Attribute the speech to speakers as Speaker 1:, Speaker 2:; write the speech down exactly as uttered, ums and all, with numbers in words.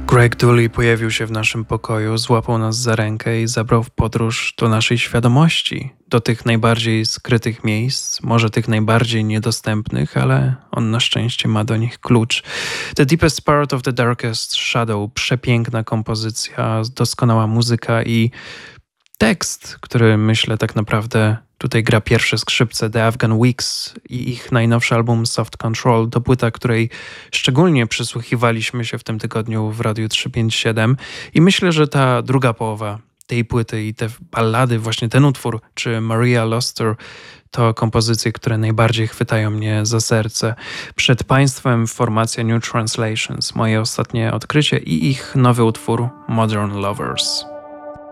Speaker 1: Greg Dulli pojawił się w naszym pokoju, złapał nas za rękę i zabrał w podróż do naszej świadomości, do tych najbardziej skrytych miejsc, może tych najbardziej niedostępnych, ale on na szczęście ma do nich klucz. The Deepest Part of the Darkest Shadow, przepiękna kompozycja, doskonała muzyka i tekst, który myślę tak naprawdę tutaj gra pierwsze skrzypce, The Afghan Weeks i ich najnowszy album Soft Control, to płyta, której szczególnie przysłuchiwaliśmy się w tym tygodniu w Radiu trzysta pięćdziesiąt siedem i myślę, że ta druga połowa tej płyty i te ballady, właśnie ten utwór, czy Maria Luster, to kompozycje, które najbardziej chwytają mnie za serce. Przed Państwem formacja New Translations, moje ostatnie odkrycie i ich nowy utwór Modern Lovers.